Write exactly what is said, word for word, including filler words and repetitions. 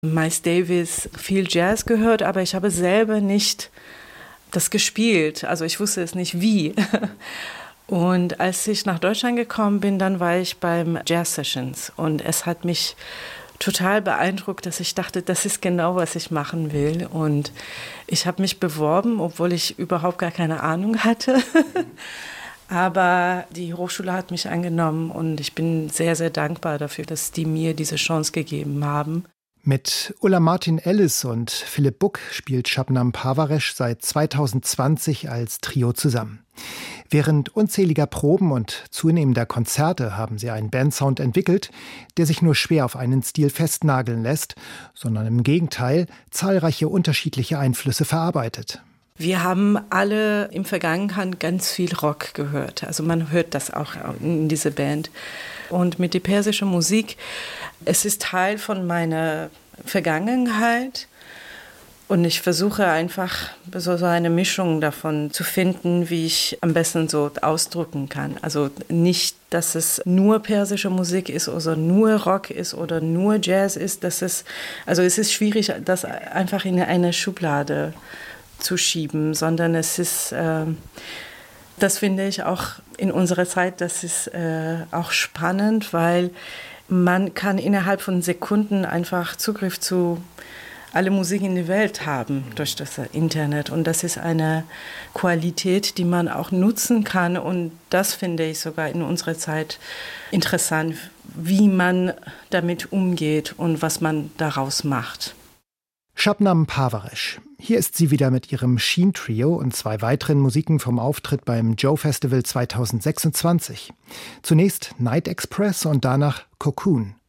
Miles Davis viel Jazz gehört, aber ich habe selber nicht das gespielt. Also ich wusste es nicht wie. Und als ich nach Deutschland gekommen bin, dann war ich beim Jazz Sessions. Und es hat mich total beeindruckt, dass ich dachte, das ist genau, was ich machen will. Und ich habe mich beworben, obwohl ich überhaupt gar keine Ahnung hatte. Aber die Hochschule hat mich angenommen und ich bin sehr, sehr dankbar dafür, dass die mir diese Chance gegeben haben. Mit Ulla Martin-Ellis und Philipp Buck spielt Shabnam Parvaresh seit zweitausendzwanzig als Trio zusammen. Während unzähliger Proben und zunehmender Konzerte haben sie einen Bandsound entwickelt, der sich nur schwer auf einen Stil festnageln lässt, sondern im Gegenteil zahlreiche unterschiedliche Einflüsse verarbeitet. Wir haben alle im Vergangenheit ganz viel Rock gehört. Also man hört das auch in dieser Band. Und mit der persischen Musik, es ist Teil von meiner Vergangenheit. Und ich versuche einfach so eine Mischung davon zu finden, wie ich am besten so ausdrücken kann. Also nicht, dass es nur persische Musik ist oder nur Rock ist oder nur Jazz ist. Das ist, also es ist schwierig, das einfach in eine Schublade zu schieben, sondern es ist, äh, das finde ich auch in unserer Zeit, das ist äh, auch spannend, weil man kann innerhalb von Sekunden einfach Zugriff zu alle Musik in der Welt haben durch das Internet. Und das ist eine Qualität, die man auch nutzen kann. Und das finde ich sogar in unserer Zeit interessant, wie man damit umgeht und was man daraus macht. Shabnam Parvaresh. Hier ist sie wieder mit ihrem Sheen-Trio und zwei weiteren Musiken vom Auftritt beim Joe Festival zweitausendsechsundzwanzig. Zunächst Night Express und danach Cocoon.